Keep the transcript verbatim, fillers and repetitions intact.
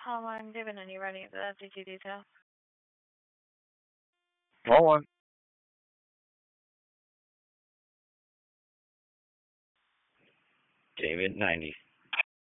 Paul one, David ninety, ready for the F D T detail. Paul one. David ninety.